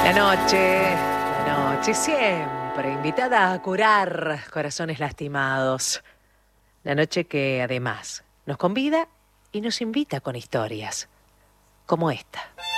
La noche siempre invitada a curar corazones lastimados. La noche que además nos convida y nos invita con historias como esta.